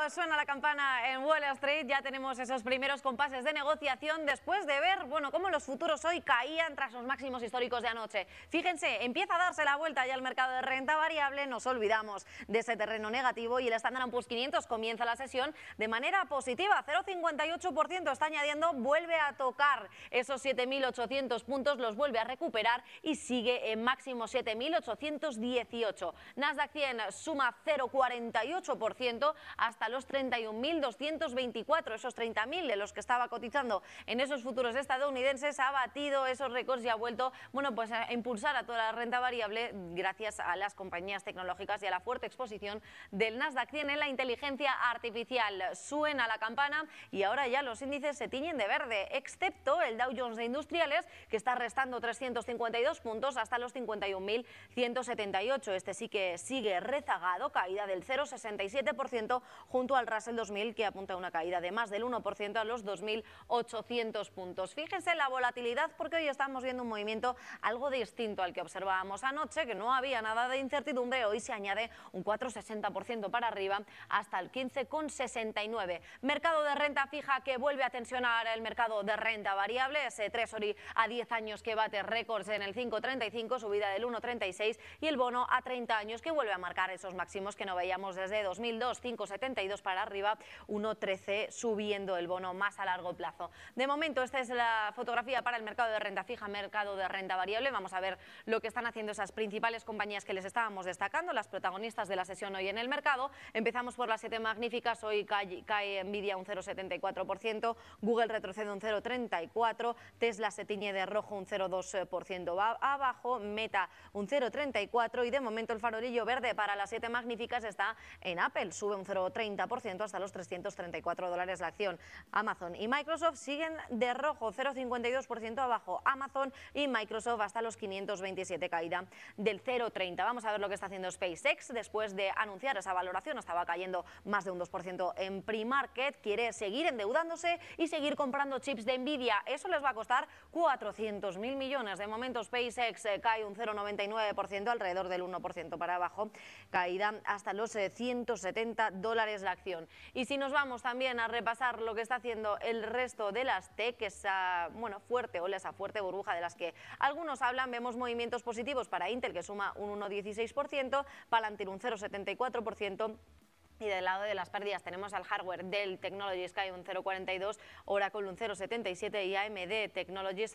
suena la campana en Wall Street, ya tenemos esos primeros compases de negociación después de ver, cómo los futuros hoy caían tras los máximos históricos de anoche. Fíjense, empieza a darse la vuelta ya al mercado de renta variable, nos olvidamos de ese terreno negativo y el Standard & Poor's 500 comienza la sesión de manera positiva, 0,58% está añadiendo, vuelve a tocar esos 7.800 puntos, los vuelve a recuperar y sigue en máximo 7.818. Nasdaq 100 suma 0,48% hasta los 31.224, esos 30.000 de los que estaba cotizando en esos futuros estadounidenses, ha batido esos récords y ha vuelto a impulsar a toda la renta variable gracias a las compañías tecnológicas y a la fuerte exposición del Nasdaq 100 en la inteligencia artificial. Suena la campana y ahora ya los índices se tiñen de verde, excepto el Dow Jones de Industriales, que está restando 352 puntos hasta los 51.178. Este sí que sigue rezagado, caída del 0,67%, junto al Russell 2000, que apunta a una caída de más del 1% a los 2.800 puntos. Fíjense la volatilidad, porque hoy estamos viendo un movimiento algo distinto al que observábamos anoche, que no había nada de incertidumbre. Hoy se añade un 4,60% para arriba hasta el 15,69. Mercado de renta fija que vuelve a tensionar el mercado de renta variable, ese Treasury a 10 años que bate récords en el 5,35, subida del 1,36, y el bono a 30 años que vuelve a marcar esos máximos que no veíamos desde 2002, 5,72 para arriba, 1,13 subiendo el bono más a largo plazo. De momento esta es la fotografía para el mercado de renta fija, mercado de renta variable. Vamos a ver lo que están haciendo esas principales compañías que les estábamos destacando, las protagonistas de la sesión hoy en el mercado. Empezamos por las 7 magníficas. Hoy cae Nvidia un 0,74%, Google retrocede un 0,34%, Tesla se tiñe de rojo un 0,2% va abajo, Meta un 0,34%, y de momento el farolillo verde para las 7 magníficas está en Apple, sube un 0,30% hasta los $334 la acción. Amazon y Microsoft siguen de rojo, 0,52% abajo, Amazon y Microsoft hasta los 527, caída del 0,30%. Vamos a ver lo que está haciendo SpaceX después de anunciar esa valoración, estaba cayendo más de un 2% en pre-market, quiere seguir endeudándose y seguir comprando chips de Nvidia. Eso les va a costar 400.000 millones. De momento SpaceX cae un 0,99%, alrededor del 1% para abajo, caída hasta los $170 la acción. Y si nos vamos también a repasar lo que está haciendo el resto de las tech, esa fuerte ola, esa fuerte burbuja de las que algunos hablan, vemos movimientos positivos para Intel, que suma un 1,16%, Palantir un 0,74%, y del lado de las pérdidas tenemos al hardware. Dell Technologies cae un 0,42%, Oracle un 0,77% y AMD Technologies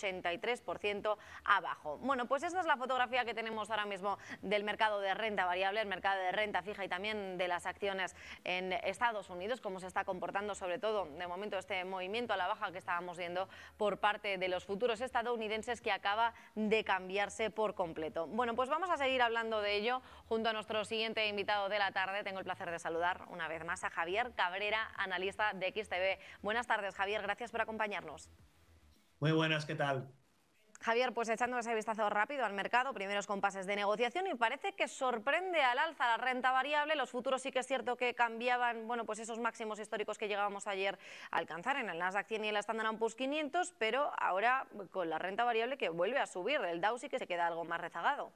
0,83% abajo. Bueno, pues esa es la fotografía que tenemos ahora mismo del mercado de renta variable, el mercado de renta fija y también de las acciones en Estados Unidos, cómo se está comportando sobre todo de momento este movimiento a la baja que estábamos viendo por parte de los futuros estadounidenses, que acaba de cambiarse por completo. Bueno, pues vamos a seguir hablando de ello junto a nuestro siguiente invitado de la tarde. Tengo el placer de saludar una vez más a Javier Cabrera, analista de XTB. Buenas tardes, Javier, gracias por acompañarnos. Muy buenas, ¿qué tal? Javier, pues echando ese vistazo rápido al mercado, primeros compases de negociación, y parece que sorprende al alza la renta variable. Los futuros sí que es cierto que cambiaban, pues esos máximos históricos que llegábamos ayer a alcanzar en el Nasdaq 100 y el Standard & Poor's 500, pero ahora con la renta variable que vuelve a subir, el Dow sí que se queda algo más rezagado.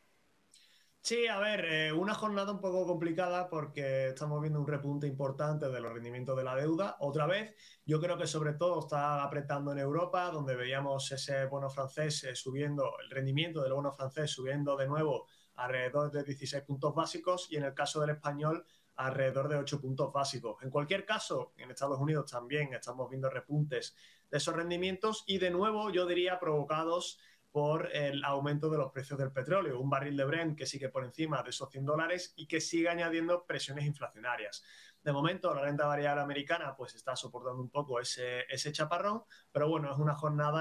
Sí, a ver, una jornada un poco complicada porque estamos viendo un repunte importante de los rendimientos de la deuda. Otra vez, yo creo que sobre todo está apretando en Europa, donde veíamos ese bono francés subiendo, el rendimiento del bono francés subiendo de nuevo alrededor de 16 puntos básicos, y en el caso del español alrededor de 8 puntos básicos. En cualquier caso, en Estados Unidos también estamos viendo repuntes de esos rendimientos, y de nuevo yo diría provocados por el aumento de los precios del petróleo, un barril de Brent que sigue por encima de esos $100 y que sigue añadiendo presiones inflacionarias. De momento, la renta variable americana pues está soportando un poco ese chaparrón, pero bueno, es una jornada